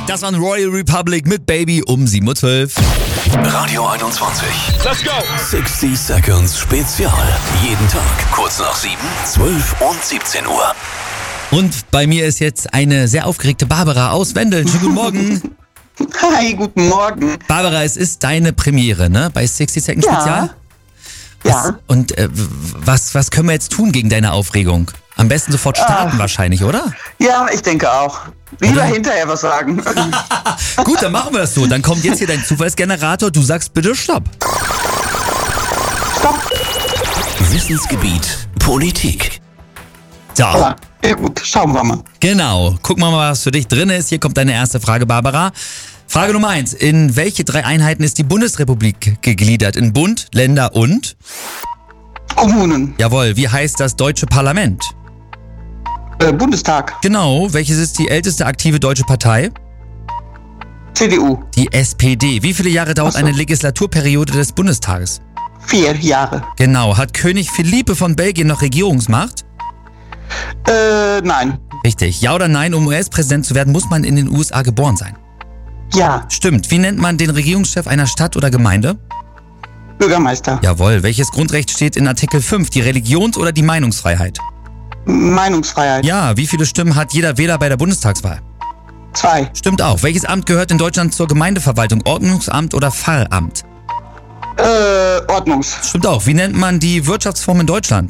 Das war ein Royal Republic mit Baby um 7.12 Uhr. Radio 21. Let's go! 60 Seconds Spezial. Jeden Tag kurz nach 7, 12 und 17 Uhr. Und bei mir ist jetzt eine sehr aufgeregte Barbara aus Wendeln. Schönen guten Morgen. Hi, guten Morgen. Barbara, es ist deine Premiere, ne? Bei 60 Seconds Spezial? Ja. Und was können wir jetzt tun gegen deine Aufregung? Am besten sofort starten wahrscheinlich, oder? Ja, ich denke auch. Lieber hinterher was sagen. Gut, dann machen wir das so. Dann kommt jetzt hier dein Zufallsgenerator. Du sagst bitte Stopp. Stopp. Wissensgebiet Politik. So, Ja, gut, schauen wir mal. genau. Gucken wir mal, was für dich drin ist. Hier kommt deine erste Frage, Barbara. Frage Nummer 1. In welche 3 Einheiten ist die Bundesrepublik gegliedert? In Bund, Länder und? Kommunen. Jawohl, wie heißt das deutsche Parlament? Bundestag. Genau, welches ist die älteste aktive deutsche Partei? CDU. Die SPD. Wie viele Jahre dauert Ach so. eine Legislaturperiode des Bundestages? 4 Jahre. Genau. Hat König Philippe von Belgien noch Regierungsmacht? Nein. Richtig. Ja oder nein, um US-Präsident zu werden, muss man in den USA geboren sein? Ja. Stimmt. Wie nennt man den Regierungschef einer Stadt oder Gemeinde? Bürgermeister. Jawohl. Welches Grundrecht steht in Artikel 5? Die Religions- oder die Meinungsfreiheit? Meinungsfreiheit. Ja. Wie viele Stimmen hat jeder Wähler bei der Bundestagswahl? 2. Stimmt auch. Welches Amt gehört in Deutschland zur Gemeindeverwaltung? Ordnungsamt oder Pfarramt? Ordnungs. Stimmt auch. Wie nennt man die Wirtschaftsform in Deutschland?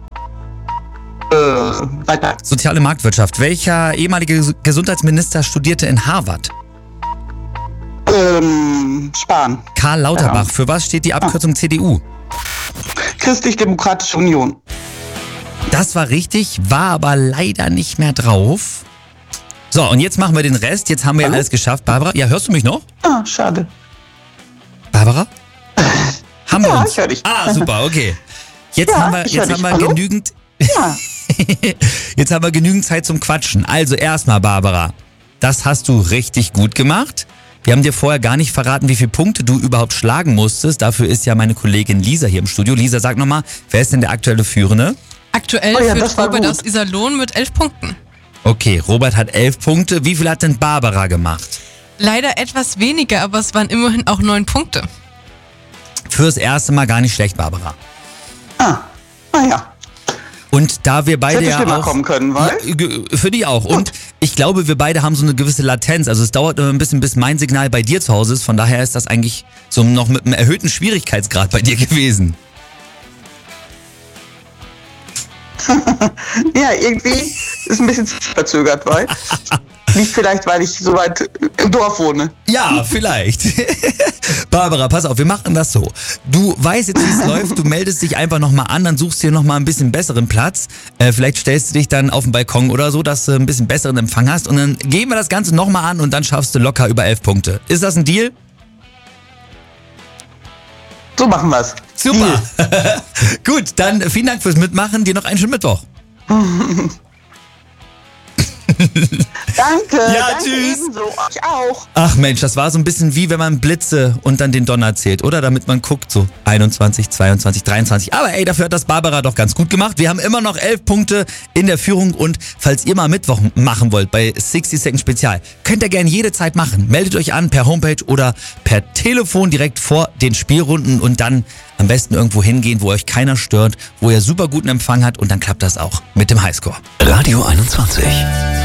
Weiter. Soziale Marktwirtschaft. Welcher ehemalige Gesundheitsminister studierte in Harvard? Spahn. Karl Lauterbach. Ja. Für was steht die Abkürzung CDU? Christlich-Demokratische Union. Das war richtig, war aber leider nicht mehr drauf. So, und jetzt machen wir den Rest. Jetzt haben wir Hallo? alles geschafft. Barbara, ja, hörst du mich noch? Ah, schade. Barbara? Haben wir Ja, uns? ich hör dich. Ah, super, okay. Jetzt Ja, haben wir, ich hör jetzt haben dich. wir Hallo? genügend... Ja. Jetzt haben wir genügend Zeit zum Quatschen. Also erstmal, Barbara, das hast du richtig gut gemacht. Wir haben dir vorher gar nicht verraten, wie viele Punkte du überhaupt schlagen musstest. Dafür ist ja meine Kollegin Lisa hier im Studio. Lisa, sag nochmal, wer ist denn der aktuelle Führende? Aktuell Oh ja, führt das war Robert gut. aus Iserlohn mit 11 Punkten. Okay, Robert hat 11 Punkte. Wie viel hat denn Barbara gemacht? Leider etwas weniger, aber es waren immerhin auch 9 Punkte. Fürs erste Mal gar nicht schlecht, Barbara. Naja. Und da wir beide Hätte ja schlimmer auch... kommen können, weil... Ja, für dich auch. Und ich glaube, wir beide haben so eine gewisse Latenz. Also es dauert immer ein bisschen, bis mein Signal bei dir zu Hause ist. Von daher ist das eigentlich so noch mit einem erhöhten Schwierigkeitsgrad bei dir gewesen. Ja, irgendwie ist ein bisschen verzögert, weil... Nicht vielleicht, weil ich so weit im Dorf wohne. Ja, vielleicht. Barbara, pass auf, wir machen das so. Du weißt jetzt, wie es läuft, du meldest dich einfach nochmal an, dann suchst dir nochmal ein bisschen besseren Platz. Vielleicht stellst du dich dann auf den Balkon oder so, dass du ein bisschen besseren Empfang hast. Und dann gehen wir das Ganze nochmal an und dann schaffst du locker über 11 Punkte. Ist das ein Deal? So machen wir's. Super. Gut, dann vielen Dank fürs Mitmachen. Dir noch einen schönen Mittwoch. Danke. Ja, danke tschüss. Ebenso. Ich auch. Ach Mensch, das war so ein bisschen wie wenn man Blitze und dann den Donner zählt, oder? Damit man guckt, so 21, 22, 23. Aber ey, dafür hat das Barbara doch ganz gut gemacht. Wir haben immer noch 11 Punkte in der Führung und falls ihr mal Mittwoch machen wollt bei 60 Seconds Spezial, könnt ihr gerne jede Zeit machen. Meldet euch an per Homepage oder per Telefon direkt vor den Spielrunden und dann am besten irgendwo hingehen, wo euch keiner stört, wo ihr super guten Empfang habt und dann klappt das auch mit dem Highscore. Radio 21.